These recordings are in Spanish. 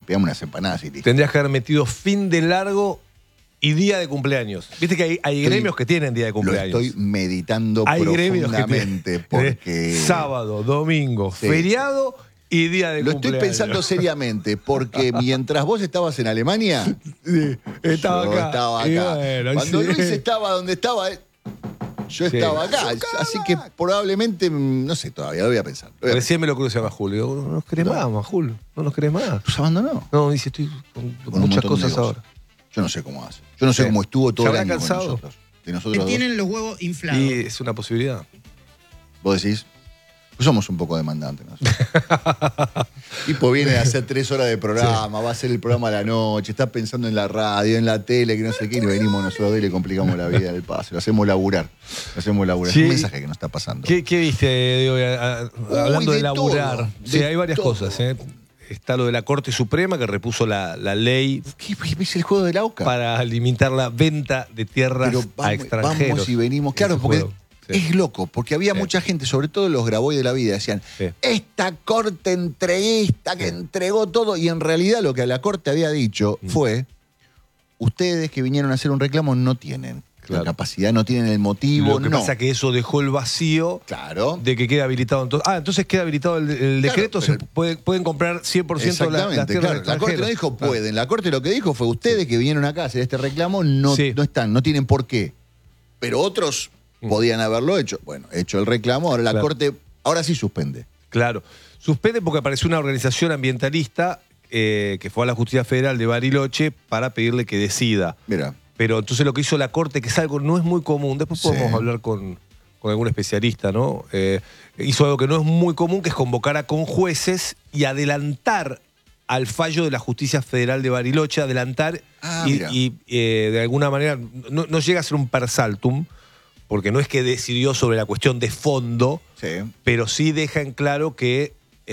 pegamos unas empanadas y listo. Tendrías que haber metido fin de largo y día de cumpleaños. Viste que hay gremios que tienen día de cumpleaños. Lo estoy meditando hay profundamente porque... Sábado, domingo, feriado y día de cumpleaños. Lo estoy pensando seriamente porque mientras vos estabas en Alemania, estaba acá. Estaba acá. Bueno, cuando Luis estaba donde estaba, yo estaba acá. Así que probablemente, no sé, todavía lo voy a pensar. Recién me lo crucé a Julio. No nos querés más, Majul. No nos querés más. ¿Nos abandonó? No, dice, estoy con muchas cosas ahora. Yo no sé cómo hace. Yo no sé cómo estuvo todo el año cansado? con nosotros. De nosotros tienen los huevos inflados. Y es una posibilidad. ¿Vos decís? Pues somos un poco demandantes nosotros. Tipo viene a hacer 3 horas de programa, va a hacer el programa a la noche, está pensando en la radio, en la tele, que no sé qué, y venimos nosotros y le complicamos la vida del paso. Lo hacemos laburar. Es un mensaje que nos está pasando. ¿Qué viste de hoy? Hablando de laburar. Todo, sí, hay varias cosas, Está lo de la Corte Suprema que repuso la ley. ¿Qué es el juego de la OCA? Para limitar la venta de tierras a extranjeros. Vamos y venimos. Claro, porque es loco, porque había mucha gente, sobre todo los Grabois de la vida, decían, esta Corte entreguista que entregó todo, y en realidad lo que la Corte había dicho fue, ustedes que vinieron a hacer un reclamo no tienen la capacidad, no tienen el motivo. Lo que pasa es que eso dejó el vacío de que queda habilitado. Entonces queda habilitado el decreto, pueden comprar 100% las tierras. La Corte no dijo pueden, la Corte lo que dijo fue ustedes que vinieron acá a hacer este reclamo no están, no tienen por qué. Pero otros podían haberlo hecho. Bueno, hecho el reclamo, ahora la Corte, ahora sí suspende. Claro, suspende porque apareció una organización ambientalista que fue a la Justicia Federal de Bariloche para pedirle que decida. Mira. Pero entonces lo que hizo la Corte, que es algo no es muy común, después podemos hablar con algún especialista, ¿no? Hizo algo que no es muy común, que es convocar a conjueces y adelantar al fallo de la Justicia Federal de Bariloche, adelantar y de alguna manera, no llega a ser un per saltum, porque no es que decidió sobre la cuestión de fondo, pero sí deja en claro que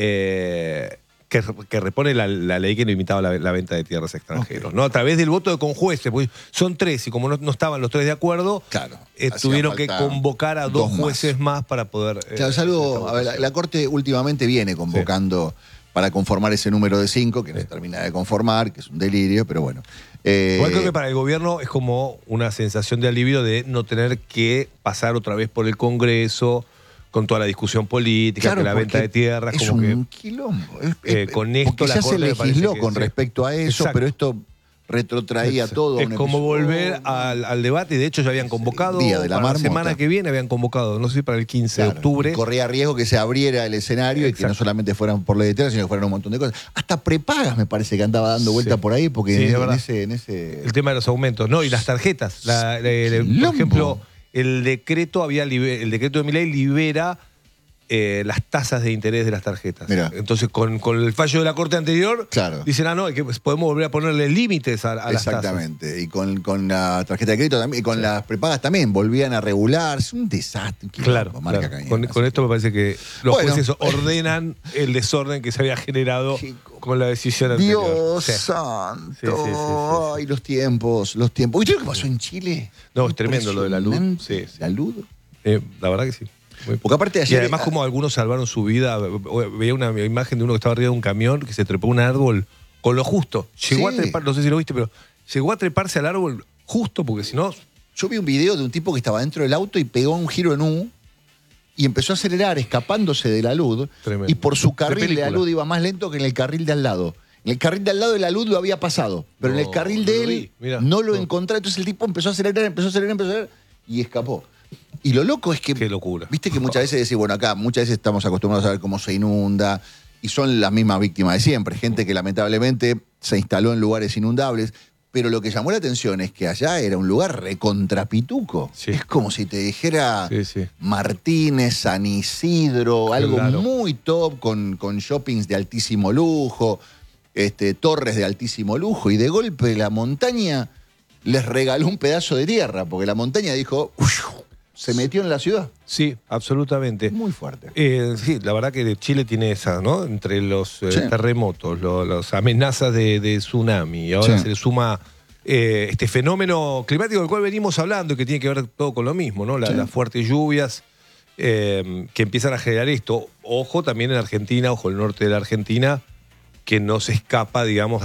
repone la ley que limitaba la venta de tierras a extranjeros, ¿no? A través del voto de conjueces, porque son 3 y como no estaban los 3 de acuerdo, tuvieron que convocar a 2 jueces más para poder... Claro, es algo, a ver, la Corte últimamente viene convocando para conformar ese número de 5, que no se termina de conformar, que es un delirio, pero bueno. Igual creo que para el gobierno es como una sensación de alivio de no tener que pasar otra vez por el Congreso con toda la discusión política, que la venta de tierras, es como un quilombo. Con esto ya se legisló con respecto a eso, pero esto retrotraía todo. Es como volver al debate, y de hecho ya habían convocado Día de la para Marmota. la semana que viene, habían convocado, no sé si para el 15 de octubre. Corría riesgo que se abriera el escenario y que no solamente fueran por ley de tierra, sino que fueran un montón de cosas. Hasta prepagas me parece que andaba dando vuelta por ahí, porque en ese... El tema de los aumentos, ¿no? Y las tarjetas. Por ejemplo, el decreto de Milei libera las tasas de interés de las tarjetas. Mirá. Entonces, con el fallo de la Corte anterior, dicen, que podemos volver a ponerle límites a las tasas. Exactamente. Y con la tarjeta de crédito también, y con las prepagas también, volvían a regular. Es un desastre. Con esto me parece que los jueces ordenan el desorden que se había generado con la decisión anterior. Dios santo. Ay, los tiempos. ¿Viste lo que pasó en Chile? No, es tremendo lo de la luz. La luz. La verdad que sí. Porque aparte y además como algunos salvaron su vida. Veía una imagen de uno que estaba arriba de un camión que se trepó a un árbol con lo justo. Llegó a trepar, no sé si lo viste, pero llegó a treparse al árbol justo porque si no... Yo vi un video de un tipo que estaba dentro del auto y pegó un giro en U y empezó a acelerar escapándose de la luz. Tremendo. Y por su carril de la luz iba más lento que en el carril de al lado. En el carril de al lado de la luz lo había pasado, pero en el carril de él no lo encontró. Entonces el tipo empezó a acelerar y escapó. Y lo loco es que... Qué locura. Viste que muchas veces decís, bueno, acá muchas veces estamos acostumbrados a ver cómo se inunda y son las mismas víctimas de siempre. Gente que lamentablemente se instaló en lugares inundables. Pero lo que llamó la atención es que allá era un lugar recontrapituco. Es como si te dijera Martínez, San Isidro, algo muy top con shoppings de altísimo lujo, torres de altísimo lujo. Y de golpe la montaña les regaló un pedazo de tierra, porque la montaña dijo... se metió en la ciudad. Sí, absolutamente. Muy fuerte. Sí, la verdad que Chile tiene esa, ¿no? Entre los terremotos, las amenazas de tsunami, y ahora se le suma este fenómeno climático del cual venimos hablando y que tiene que ver todo con lo mismo, ¿no? Las fuertes lluvias que empiezan a generar esto. Ojo también en Argentina, ojo el norte de la Argentina, que no se escapa, digamos,